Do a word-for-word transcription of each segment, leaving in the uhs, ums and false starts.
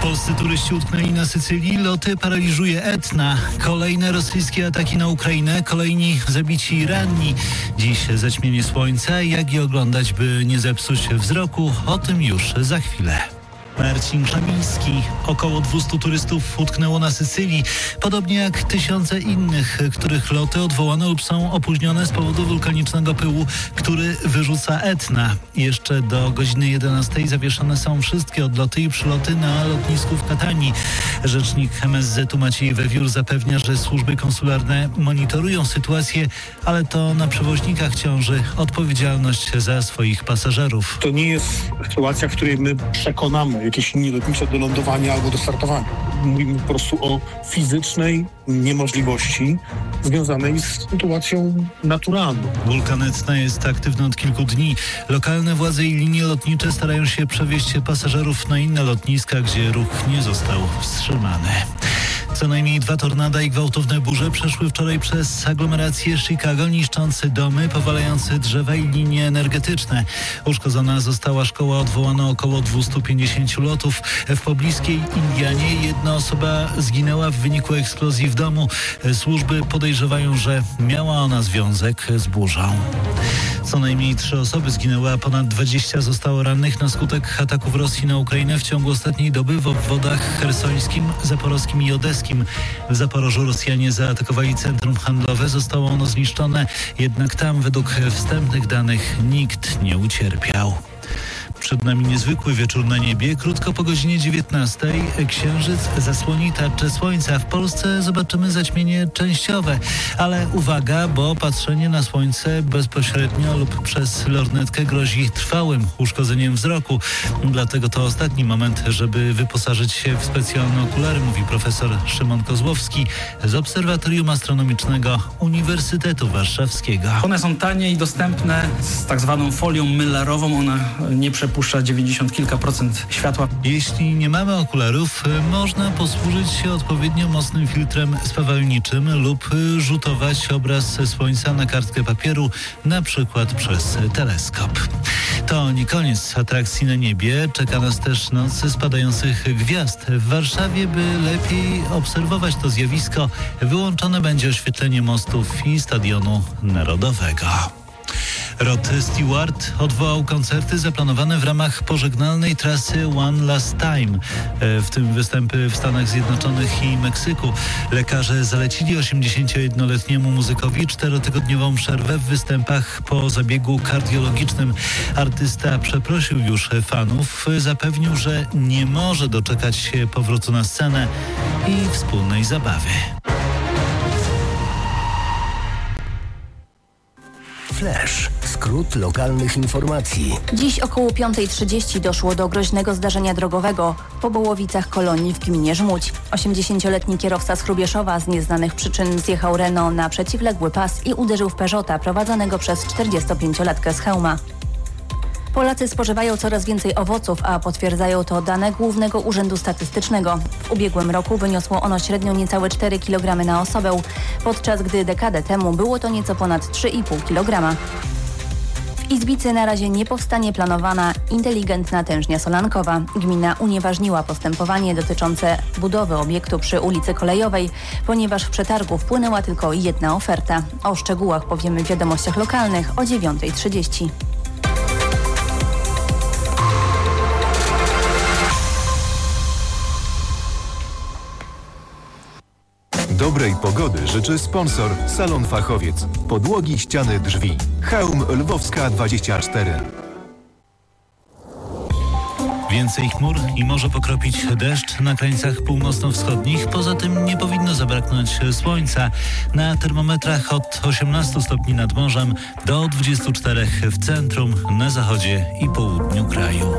Polscy turyści utknęli na Sycylii, loty paraliżuje Etna. Kolejne rosyjskie ataki na Ukrainę, kolejni zabici i ranni. Dziś zaćmienie słońca, jak je oglądać, by nie zepsuć wzroku, o tym już za chwilę. Marcin Krzemiński. Około dwieście turystów utknęło na Sycylii, podobnie jak tysiące innych, których loty odwołane lub są opóźnione z powodu wulkanicznego pyłu, który wyrzuca Etna. Jeszcze do godziny jedenastej zawieszone są wszystkie odloty i przyloty na lotnisku w Katanii. Rzecznik M S Z-u Maciej Wewiór zapewnia, że służby konsularne monitorują sytuację, ale to na przewoźnikach ciąży odpowiedzialność za swoich pasażerów. To nie jest sytuacja, w której my przekonamy jakieś linie lotnicze do lądowania albo do startowania. Mówimy po prostu o fizycznej niemożliwości związanej z sytuacją naturalną. Wulkan Etna jest aktywny od kilku dni. Lokalne władze i linie lotnicze starają się przewieźć pasażerów na inne lotniska, gdzie ruch nie został wstrzymany. Co najmniej dwa tornada i gwałtowne burze przeszły wczoraj przez aglomerację Chicago, niszcząc domy, powalając drzewa i linie energetyczne. Uszkodzona została szkoła, odwołano około dwieście pięćdziesiąt lotów. W pobliskiej Indianie jedna osoba zginęła w wyniku eksplozji w domu. Służby podejrzewają, że miała ona związek z burzą. Co najmniej trzy osoby zginęły, a ponad dwadzieścia zostało rannych na skutek ataków Rosji na Ukrainę w ciągu ostatniej doby w obwodach chersońskim, zaporowskim i odeskim. W Zaporożu Rosjanie zaatakowali centrum handlowe. Zostało ono zniszczone, jednak tam według wstępnych danych nikt nie ucierpiał. Przed nami niezwykły wieczór na niebie. Krótko po godzinie dziewiętnastej księżyc zasłoni tarczę słońca. W Polsce zobaczymy zaćmienie częściowe. Ale uwaga, bo patrzenie na słońce bezpośrednio lub przez lornetkę grozi trwałym uszkodzeniem wzroku. Dlatego to ostatni moment, żeby wyposażyć się w specjalne okulary, mówi profesor Szymon Kozłowski z Obserwatorium Astronomicznego Uniwersytetu Warszawskiego. One są tanie i dostępne z tak zwaną folią mylarową. Ona nie przepuszcza dziewięćdziesiąt kilka procent światła. Jeśli nie mamy okularów, można posłużyć się odpowiednio mocnym filtrem spawalniczym lub rzutować obraz słońca na kartkę papieru, na przykład przez teleskop. To nie koniec atrakcji na niebie. Czeka nas też noc spadających gwiazd. W Warszawie, by lepiej obserwować to zjawisko, wyłączone będzie oświetlenie mostów i Stadionu Narodowego. Rod Stewart odwołał koncerty zaplanowane w ramach pożegnalnej trasy One Last Time, w tym występy w Stanach Zjednoczonych i Meksyku. Lekarze zalecili osiemdziesięciojednoletniemu muzykowi czterotygodniową przerwę w występach po zabiegu kardiologicznym. Artysta przeprosił już fanów, zapewnił, że nie może doczekać się powrotu na scenę i wspólnej zabawy. Flash. Skrót lokalnych informacji. Dziś około piąta trzydzieści doszło do groźnego zdarzenia drogowego po Bołowicach Kolonii w gminie Żmudź. osiemdziesięcioletni kierowca z Hrubieszowa z nieznanych przyczyn zjechał Renault na przeciwległy pas i uderzył w Peugeota prowadzonego przez czterdziestopięciolatkę z Chełma. Polacy spożywają coraz więcej owoców, a potwierdzają to dane Głównego Urzędu Statystycznego. W ubiegłym roku wyniosło ono średnio niecałe cztery kilogramy na osobę, podczas gdy dekadę temu było to nieco ponad trzy i pół kilograma. W Izbicy na razie nie powstanie planowana inteligentna tężnia solankowa. Gmina unieważniła postępowanie dotyczące budowy obiektu przy ulicy Kolejowej, ponieważ w przetargu wpłynęła tylko jedna oferta. O szczegółach powiemy w wiadomościach lokalnych o dziewiąta trzydzieści. Dobrej pogody życzy sponsor Salon Fachowiec. Podłogi, ściany, drzwi. Chełm Lwowska dwadzieścia cztery. Więcej chmur i może pokropić deszcz na krańcach północno-wschodnich. Poza tym nie powinno zabraknąć słońca. Na termometrach od osiemnastu stopni nad morzem do dwudziestu czterech w centrum, na zachodzie i południu kraju.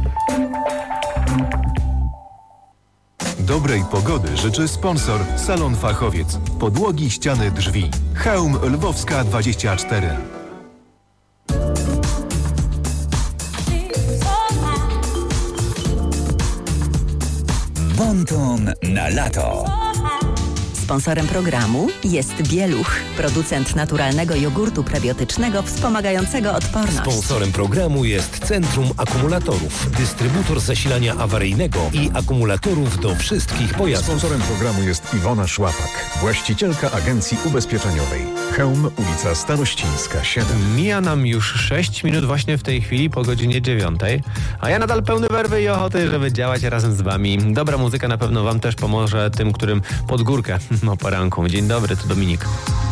Dobrej pogody życzy sponsor Salon Fachowiec. Podłogi, ściany, drzwi. Chełm Lwowska dwadzieścia cztery. Bonton na lato. Sponsorem programu jest Bieluch, producent naturalnego jogurtu prebiotycznego wspomagającego odporność. Sponsorem programu jest Centrum Akumulatorów, dystrybutor zasilania awaryjnego i akumulatorów do wszystkich pojazdów. Sponsorem programu jest Iwona Szłapak, właścicielka agencji ubezpieczeniowej. Chełm, ulica Starościńska siedem. Mija nam już sześć minut właśnie w tej chwili po godzinie dziewiątej, a ja nadal pełny werwy i ochoty, żeby działać razem z wami. Dobra muzyka na pewno wam też pomoże, tym, którym pod górkę o poranku. Dzień dobry, tu Dominik.